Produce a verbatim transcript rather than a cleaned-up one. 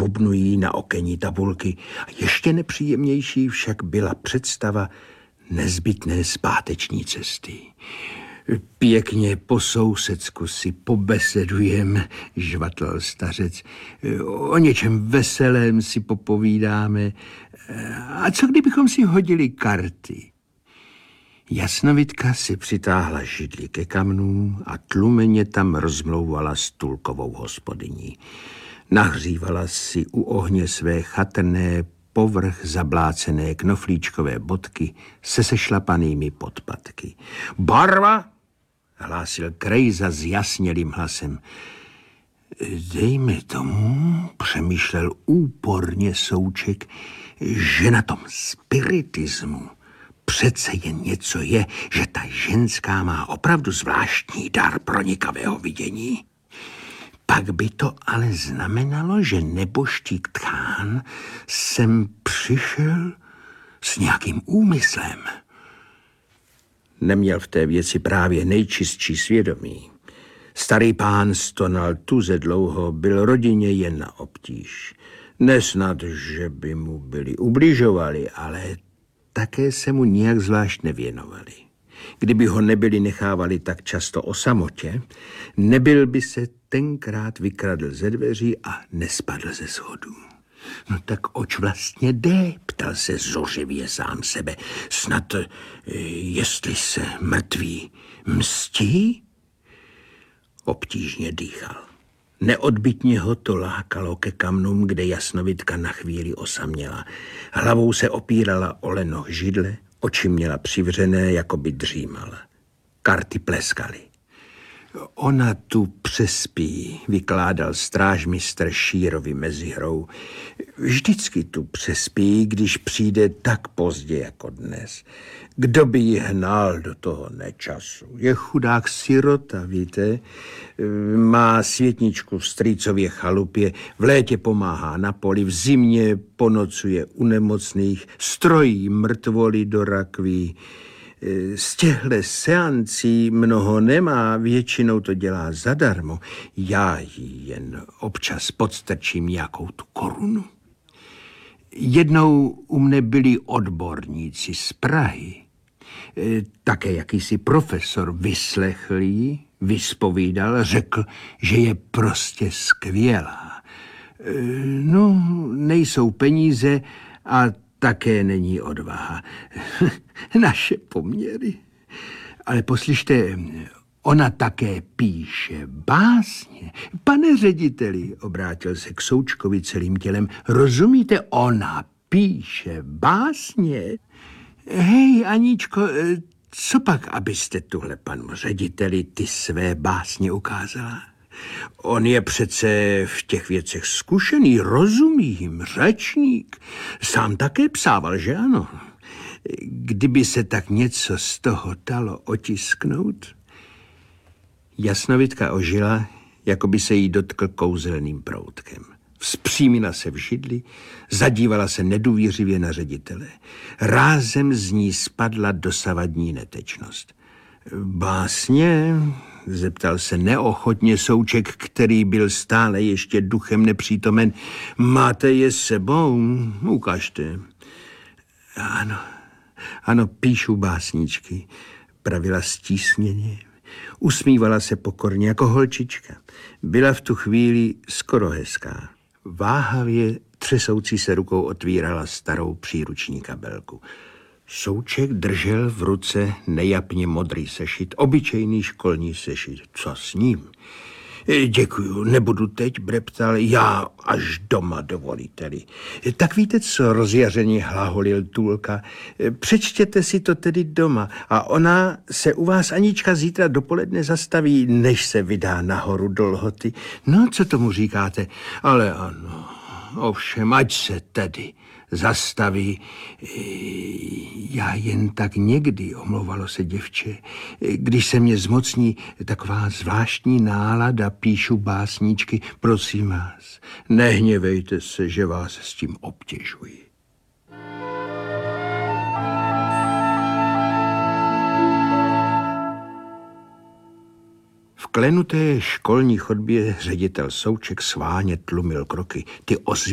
bubnují na okenní tabulky. Ještě nepříjemnější však byla představa nezbytné zpáteční cesty. Pěkně po sousedsku si pobesedujem, žvatl stařec. O něčem veselém si popovídáme. A co kdybychom si hodili karty? Jasnovidka si přitáhla židli ke kamnům a tlumeně tam rozmlouvala stůlkovou hospodyní. Nahřívala si u ohně své chatrné, povrch zablácené knoflíčkové bodky se sešlapanými podpatky. Barva, hlásil Krejza s jasnělým hlasem. Dejme tomu, přemýšlel úporně Souček, že na tom spiritismu přece jen něco je, že ta ženská má opravdu zvláštní dar pronikavého vidění. Pak by to ale znamenalo, že neboštík Tchán sem přišel s nějakým úmyslem. Neměl v té věci právě nejčistší svědomí. Starý pán stonal tuze dlouho, byl rodině jen na obtíž. Nesnad, že by mu byli ubližovali, ale také se mu nijak zvlášť nevěnovali. Kdyby ho nebyli nechávali tak často o samotě, nebyl by se tenkrát vykradl ze dveří a nespadl ze schodů. No tak oč vlastně jde, ptal se zořivě sám sebe. Snad, jestli se mrtví mstí? Obtížně dýchal. Neodbytně ho to lákalo ke kamnům, kde Jasnovidka na chvíli osaměla. Hlavou se opírala o leno židle, oči měla přivřené, jako by dřímala. Karty pleskaly. Ona tu přespí, vykládal strážmistr Šírovi mezi hrou. Vždycky tu přespí, když přijde tak pozdě jako dnes. Kdo by ji hnal do toho nečasu? Je chudák sirota, víte? Má světničku v strýcově chalupě, v létě pomáhá na poli, v zimě ponocuje u nemocných, strojí mrtvoly do rakví. Z těchto seancí mnoho nemá, většinou to dělá zadarmo. Já jí jen občas podstrčím nějakou tu korunu. Jednou u mne byli odborníci z Prahy. Také jakýsi profesor vyslechl jí, vyspovídal, řekl, že je prostě skvělá. No, nejsou peníze a také není odvaha. Naše poměry. Ale poslyšte, ona také píše básně. Pane řediteli, obrátil se k Součkovi celým tělem, rozumíte, ona píše básně. Hej, Aničko, co pak, abyste tuhle panu řediteli ty své básně ukázala? On je přece v těch věcech zkušený, rozumí jim, řečník. Sám také psával, že ano? Kdyby se tak něco z toho dalo otisknout? Jasnovidka ožila, jako by se jí dotkl kouzelným proutkem. Vzpřímila se v židli, zadívala se nedůvěřivě na ředitele. Rázem z ní spadla dosavadní netečnost. Básně, zeptal se neochotně Souček, který byl stále ještě duchem nepřítomen. Máte je s sebou? Ukažte. Ano, ano, píšu básničky, pravila stísněně. Usmívala se pokorně jako holčička. Byla v tu chvíli skoro hezká. Váhavě třesoucí se rukou otvírala starou příruční kabelku. Souček držel v ruce nejapně modrý sešit, obyčejný školní sešit. Co s ním? Děkuju, nebudu teď, breptal, já až doma, dovolíte-li. Tak víte co, rozjařeně hlaholil Tůlka, přečtěte si to tedy doma a ona se u vás, Anička, zítra dopoledne zastaví, než se vydá nahoru do Lhoty. No, co tomu říkáte? Ale ano, ovšem, ať se tedy zastaví. Já jen tak někdy, omlouvalo se děvče, když se mě zmocní taková zvláštní nálada, píšu básničky, prosím vás, nehněvejte se, že vás s tím obtěžuji. V klenuté školní chodbě ředitel Souček sváně tlumil kroky. Ty ozvěny